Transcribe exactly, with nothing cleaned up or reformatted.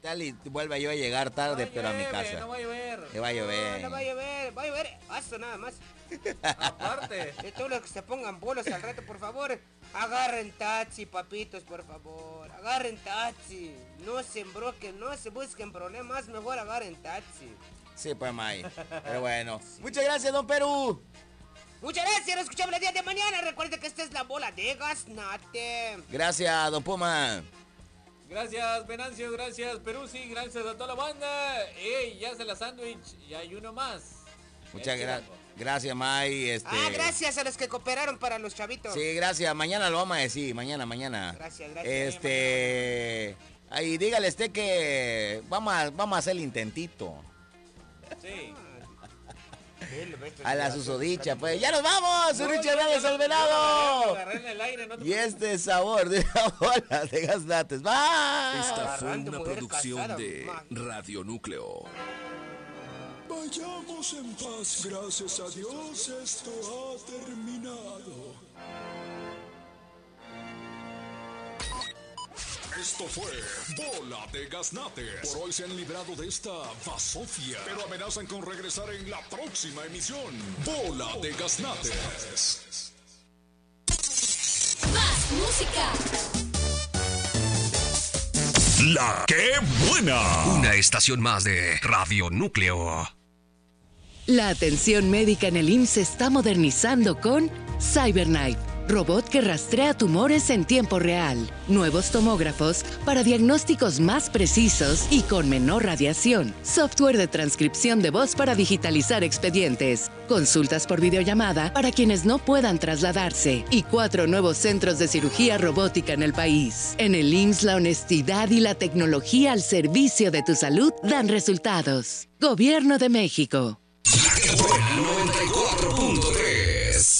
tal y vuelva yo a llegar tarde, no pero llueve, a mi casa? No va a llover. Que va a llover. No, no va a llover, va a llover. Eso nada más. Aparte. De todos los que se pongan bolos al rato, por favor, agarren taxi, papitos, por favor. Agarren taxi. No se embroquen, no se busquen problemas, mejor agarren taxi. Sí, pues, May. Pero bueno. Sí. Muchas gracias, don Perú. Muchas gracias, nos escuchamos el día de mañana. Recuerden que esta es la bola de Gaznate. Gracias, don Puma. Gracias, Venancio, gracias, Peruzzi, gracias a toda la banda. Ey, ya se la sándwich y hay uno más. Muchas gracias. Gracias, May. Este... Ah, gracias a los que cooperaron para los chavitos. Sí, gracias. Mañana lo vamos a decir. Mañana, mañana. Gracias, gracias. Este... Ahí, dígale usted que vamos a, vamos a hacer el intentito. Sí. A la susodicha, pues. ¡Ya nos vamos! ¡Su Richard Reyes el venado! Y este sabor de la bola de Gaznates. ¡Bye! Esta fue una producción de Radio Núcleo. Vayamos en paz, gracias a Dios, esto ha terminado. Esto fue Bola de Gaznate. Por hoy se han librado de esta basofia, pero amenazan con regresar en la próxima emisión. Bola de Gaznate. Más música. La que buena. Una estación más de Radio Núcleo. La atención médica en el I M S S se está modernizando con CyberKnife, robot que rastrea tumores en tiempo real. Nuevos tomógrafos para diagnósticos más precisos y con menor radiación. Software de transcripción de voz para digitalizar expedientes. Consultas por videollamada para quienes no puedan trasladarse. Y cuatro nuevos centros de cirugía robótica en el país. En el I M S S la honestidad y la tecnología al servicio de tu salud dan resultados. Gobierno de México. La que buena noventa y cuatro punto tres.